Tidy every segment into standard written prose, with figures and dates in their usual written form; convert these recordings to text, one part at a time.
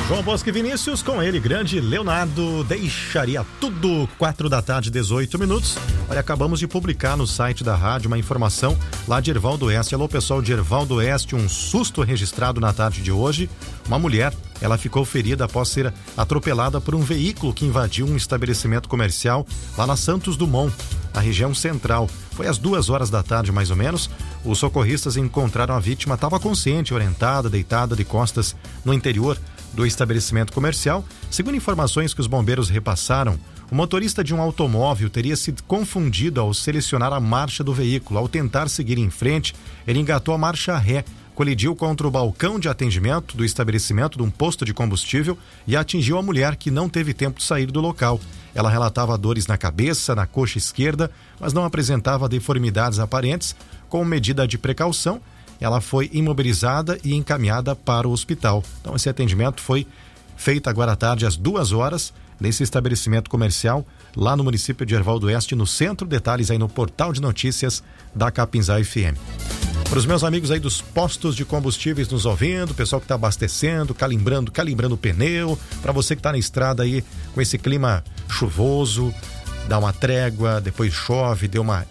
João Bosco e Vinícius, com ele, grande Leonardo, deixaria tudo, 4h, 18 minutos. Olha, acabamos de publicar no site da rádio uma informação lá de Erval do Oeste. Alô, pessoal de Erval do Oeste, um susto registrado na tarde de hoje. Uma mulher, ela ficou ferida após ser atropelada por um veículo que invadiu um estabelecimento comercial lá na Santos Dumont, na região central. Foi às 2h mais ou menos. Os socorristas encontraram a vítima, estava consciente, orientada, deitada de costas no interior do estabelecimento comercial. Segundo informações que os bombeiros repassaram, o motorista de um automóvel teria se confundido ao selecionar a marcha do veículo. Ao tentar seguir em frente, ele engatou a marcha ré, colidiu contra o balcão de atendimento do estabelecimento de um posto de combustível e atingiu a mulher, que não teve tempo de sair do local. Ela relatava dores na cabeça, na coxa esquerda, mas não apresentava deformidades aparentes. Com medida de precaução, ela foi imobilizada e encaminhada para o hospital. Então, esse atendimento foi feito agora à tarde, às 2h, nesse estabelecimento comercial, lá no município de Erval do Oeste, no centro. Detalhes aí no portal de notícias da Capinzá FM. Para os meus amigos aí dos postos de combustíveis nos ouvindo, pessoal que está abastecendo, calibrando o pneu, para você que está na estrada aí com esse clima chuvoso, dá uma trégua, depois chove, deu uma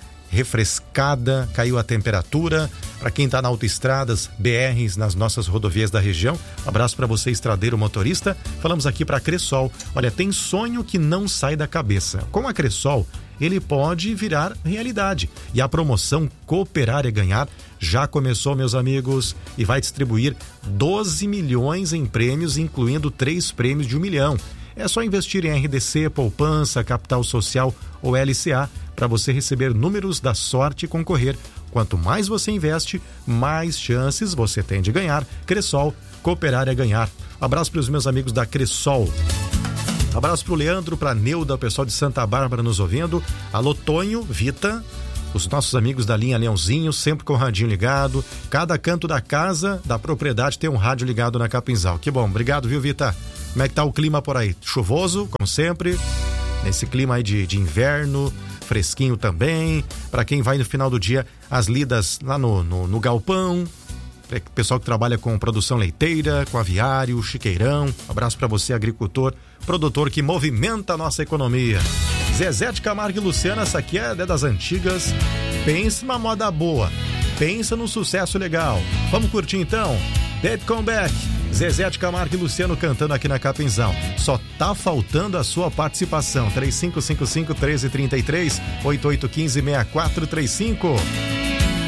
refrescada, caiu a temperatura. Para quem está na autoestradas, BRs, nas nossas rodovias da região, um abraço para você, estradeiro motorista. Falamos aqui para a Cressol. Olha, tem sonho que não sai da cabeça. Com a Cressol, ele pode virar realidade. E a promoção Cooperar é Ganhar já começou, meus amigos, e vai distribuir 12 milhões em prêmios, incluindo 3 prêmios de R$1 milhão. É só investir em RDC, poupança, capital social ou LCA para você receber números da sorte e concorrer. Quanto mais você investe, mais chances você tem de ganhar. Cressol, Cooperar é Ganhar. Abraço para os meus amigos da Cressol. Abraço para o Leandro, para a Neuda, o pessoal de Santa Bárbara nos ouvindo. Alô, Tonho, Vita, os nossos amigos da linha Leãozinho, sempre com o radinho ligado. Cada canto da casa, da propriedade, tem um rádio ligado na Capinzal. Que bom, obrigado, viu, Vita? Como é que tá o clima por aí? Chuvoso, como sempre, nesse clima aí de inverno, fresquinho também. Para quem vai no final do dia, as lidas lá no galpão, pessoal que trabalha com produção leiteira, com aviário, chiqueirão. Abraço para você, agricultor, produtor que movimenta a nossa economia. Zezé de Camargo e Luciana, essa aqui é das antigas. Pensa numa moda boa, pensa num sucesso legal. Vamos curtir então? Dead Comeback, Zezé de Camargo e Luciano cantando aqui na Capinzal. Só tá faltando a sua participação. 3555-1333, 8815-6435.